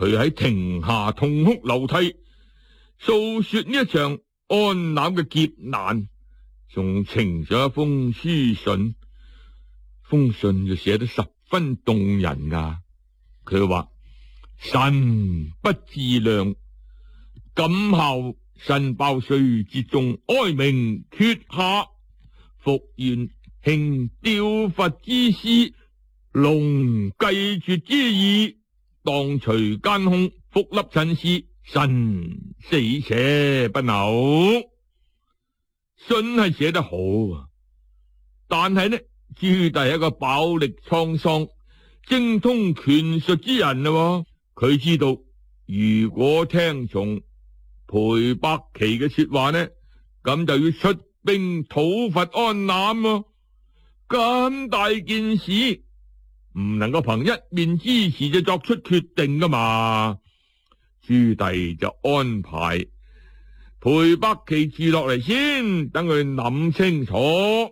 佢喺庭下痛哭流涕，訴說呢一場安南嘅劫難，仲呈上一封書信。封信就寫得十分動人噶。佢話：臣不自量，感效申包歲之中，哀鳴闕下，復願興吊佛之師，龍繼絕之意，當隨奸凶，復立陳氏，臣死且不朽。信係寫得好啊，但係呢，朱棣係一個飽歷滄桑、精通權術之人啦。佢知道如果聽從裴百期嘅說話呢，咁就要出兵討伐安南咯。咁大件事唔能夠憑一面之詞就作出決定噶嘛。朱棣就安排裴百期住落嚟先，等佢諗清楚。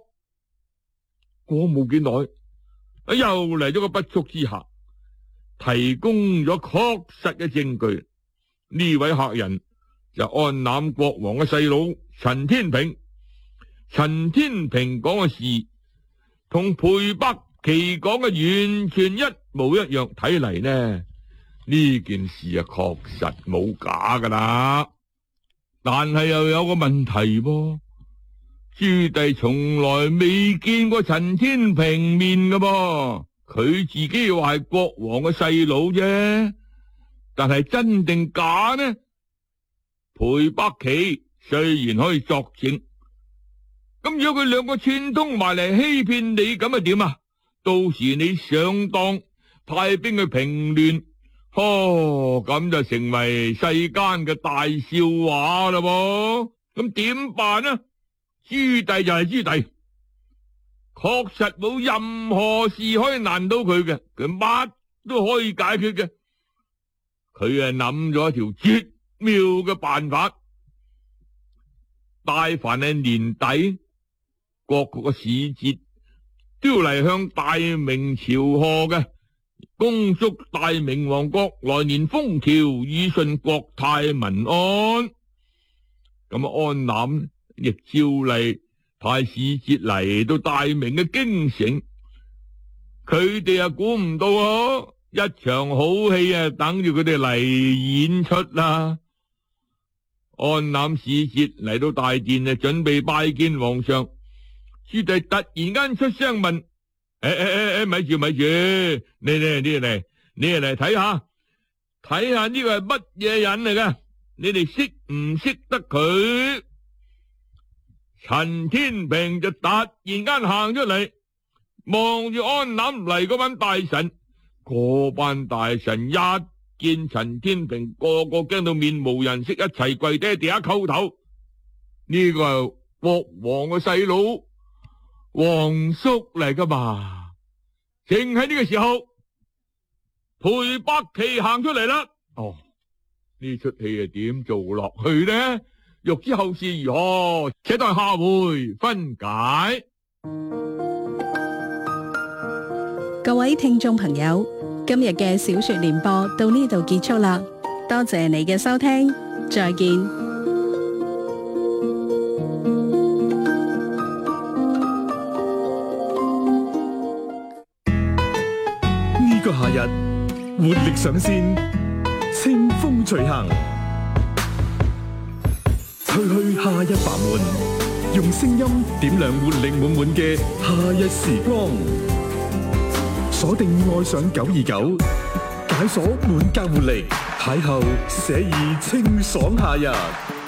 過冇幾耐，又嚟咗個不速之客，提供咗確實嘅證據。呢位客人就安南國王嘅細佬陳天平。陳天平講嘅事同裴百期講嘅完全一模一樣，睇嚟呢件事啊確實冇假噶啦。但係又有個問題噃，朱棣從來未見過陳天平面噶噃，佢自己話係國王嘅細佬啫，但係真定假呢？裴百期雖然可以作證，咁如果佢兩個串通埋嚟欺騙你，咁啊點啊？到時你上當派兵去平亂，咁就成為世間嘅大笑話啦噃。咁點辦呢？朱棣就係朱棣，確實冇任何事可以難到佢嘅，佢乜都可以解決嘅。佢係諗咗一條絕妙嘅辦法。大凡係年底，各國嘅使節都要嚟向大明朝賀嘅，恭祝大明王國來年風調雨順，國泰民安。咁安南亦照例派使節嚟到大明嘅京城，佢哋啊估唔到一場好戲啊等住佢哋嚟演出啦。安南使節嚟到大殿啊，準備拜見皇上。朱棣突然間出聲問：咪住，你嚟睇下呢個係乜嘢人嚟㗎？你哋識唔識得佢？陳天平就突然間行出嚟，望住安南嚟嗰班大臣。嗰班大臣一見陳天平，個個驚到面無人色，一齊跪低地下叩頭。呢個係國王嘅細佬皇叔嚟噶嘛？正喺呢個時候，裴百期行出嚟啦。呢出戲係點做落去呢？欲知後事如何，且待下回分解。 各位聽眾朋友，今日嘅小說聯播到呢度結束啦，多謝你嘅收聽，再見。 呢個夏日活力上線，清風隨行，吹去夏日繁悶，用聲音點亮活力滿滿嘅夏日時光。鎖定愛上929，解鎖滿格活力，邂逅寫意清爽夏日。